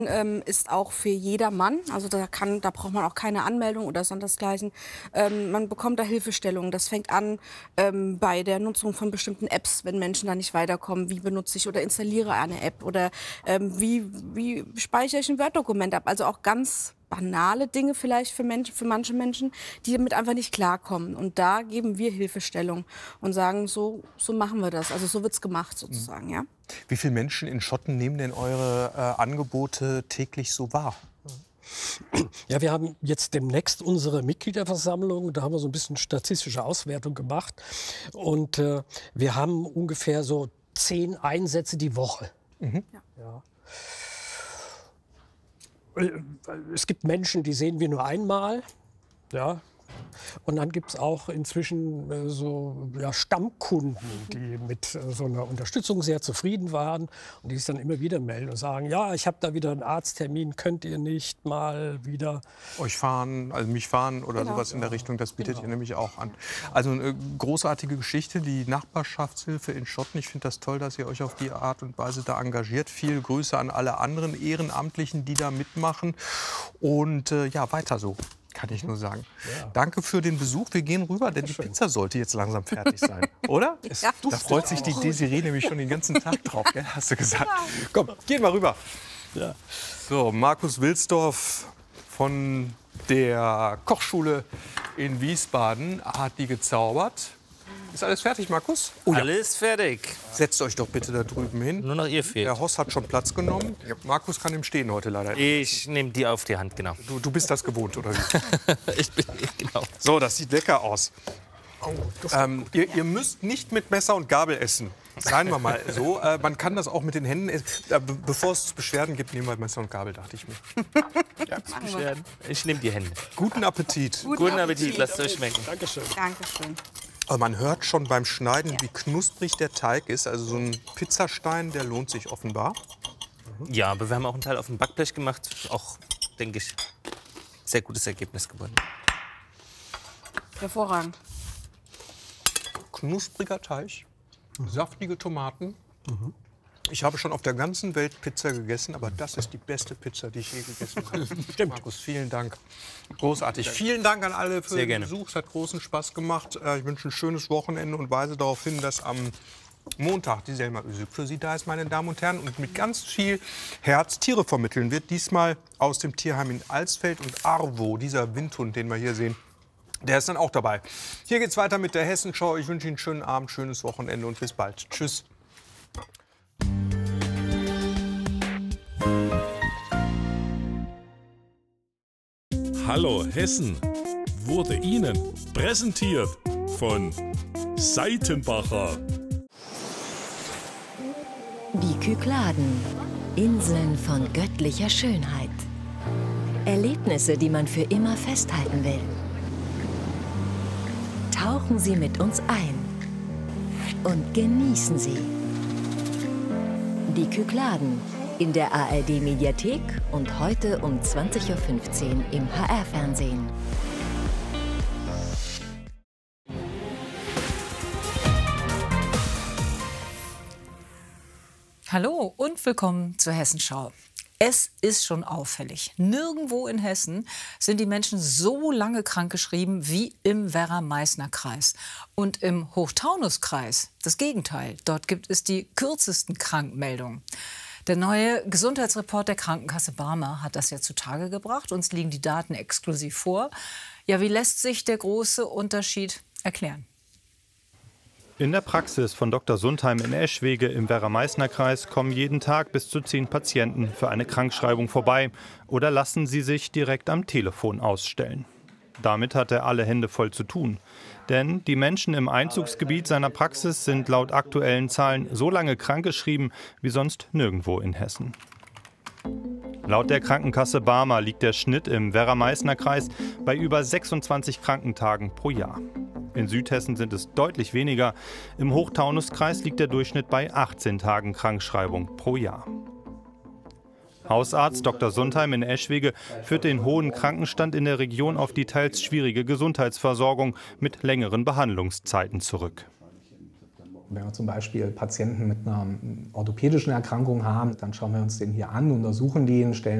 Ist auch für jedermann, also da braucht man auch keine Anmeldung oder sondersgleichen. Man bekommt da Hilfestellungen. Das fängt an bei der Nutzung von bestimmten Apps, wenn Menschen da nicht weiterkommen. Wie benutze ich oder installiere eine App oder wie speichere ich ein Word-Dokument ab? Also auch ganz banale Dinge vielleicht für manche Menschen, die damit einfach nicht klarkommen. Und da geben wir Hilfestellung und sagen, so machen wir das. Also so wird's gemacht sozusagen, ja. Wie viele Menschen in Schotten nehmen denn eure Angebote täglich so wahr? Ja, wir haben jetzt demnächst unsere Mitgliederversammlung. Da haben wir so ein bisschen statistische Auswertung gemacht. Und wir haben ungefähr so 10 Einsätze die Woche. Mhm. Ja. Es gibt Menschen, die sehen wir nur einmal. Ja. Und dann gibt es auch inzwischen Stammkunden, die mit so einer Unterstützung sehr zufrieden waren und die sich dann immer wieder melden und sagen, ja, ich habe da wieder einen Arzttermin, könnt ihr nicht mal wieder mich fahren oder sowas in der Richtung, das bietet ihr nämlich auch an. Also eine großartige Geschichte, die Nachbarschaftshilfe in Schotten. Ich finde das toll, dass ihr euch auf die Art und Weise da engagiert. Viele Grüße an alle anderen Ehrenamtlichen, die da mitmachen und ja, weiter so. Kann ich nur sagen. Ja. Danke für den Besuch. Wir gehen rüber, denn die Pizza sollte jetzt langsam fertig sein, oder? Ja. Da freut sich die Desiree nämlich schon den ganzen Tag drauf, gell? Hast du gesagt. Komm, gehen wir rüber. Ja. So, Markus Wilsdorf von der Kochschule in Wiesbaden hat die gezaubert. Ist alles fertig, Markus? Oh, ja. Alles fertig. Setzt euch doch bitte da drüben hin. Nur noch ihr fehlt. Der Hoss hat schon Platz genommen. Markus kann im Stehen heute leider. Ich nehme die auf die Hand, genau. Du bist das gewohnt, oder wie? Genau. So, das sieht lecker aus. Ihr müsst nicht mit Messer und Gabel essen. Seien wir mal so. Man kann das auch mit den Händen essen. Bevor es Beschwerden gibt, nehmen wir Messer und Gabel, dachte ich mir. Ja, Beschwerden. Ich nehme die Hände. Guten Appetit. Guten Appetit, lasst es euch schmecken. Dankeschön. Dankeschön. Aber man hört schon beim Schneiden, wie knusprig der Teig ist. Also so ein Pizzastein, der lohnt sich offenbar. Ja, aber wir haben auch einen Teil auf dem Backblech gemacht. Auch, denke ich, sehr gutes Ergebnis geworden. Hervorragend. Knuspriger Teig, saftige Tomaten. Ich habe schon auf der ganzen Welt Pizza gegessen, aber das ist die beste Pizza, die ich je gegessen habe. Stimmt. Markus, vielen Dank. Großartig. Vielen Dank an alle für den Besuch. Es hat großen Spaß gemacht. Ich wünsche ein schönes Wochenende und weise darauf hin, dass am Montag die Selma Özüp für Sie da ist, meine Damen und Herren. Und mit ganz viel Herz Tiere vermitteln wird. Diesmal aus dem Tierheim in Alsfeld. Und Arvo, dieser Windhund, den wir hier sehen, der ist dann auch dabei. Hier geht's weiter mit der Hessenschau. Ich wünsche Ihnen einen schönen Abend, schönes Wochenende und bis bald. Tschüss. Hallo Hessen wurde Ihnen präsentiert von Seitenbacher. Die Kykladen, Inseln von göttlicher Schönheit. Erlebnisse, die man für immer festhalten will. Tauchen Sie mit uns ein und genießen Sie. Die Kykladen in der ARD-Mediathek und heute um 20:15 Uhr im HR-Fernsehen. Hallo und willkommen zur Hessenschau. Es ist schon auffällig. Nirgendwo in Hessen sind die Menschen so lange krankgeschrieben wie im Werra-Meißner-Kreis. Und im Hochtaunuskreis das Gegenteil. Dort gibt es die kürzesten Krankmeldungen. Der neue Gesundheitsreport der Krankenkasse Barmer hat das ja zutage gebracht. Uns liegen die Daten exklusiv vor. Ja, wie lässt sich der große Unterschied erklären? In der Praxis von Dr. Sundheim in Eschwege im Werra-Meißner-Kreis kommen jeden Tag bis zu 10 Patienten für eine Krankschreibung vorbei oder lassen sie sich direkt am Telefon ausstellen. Damit hat er alle Hände voll zu tun. Denn die Menschen im Einzugsgebiet seiner Praxis sind laut aktuellen Zahlen so lange krankgeschrieben wie sonst nirgendwo in Hessen. Laut der Krankenkasse Barmer liegt der Schnitt im Werra-Meißner-Kreis bei über 26 Krankentagen pro Jahr. In Südhessen sind es deutlich weniger. Im Hochtaunuskreis liegt der Durchschnitt bei 18 Tagen Krankschreibung pro Jahr. Hausarzt Dr. Sundheim in Eschwege führt den hohen Krankenstand in der Region auf die teils schwierige Gesundheitsversorgung mit längeren Behandlungszeiten zurück. Wenn wir zum Beispiel Patienten mit einer orthopädischen Erkrankung haben, dann schauen wir uns den hier an, untersuchen den, stellen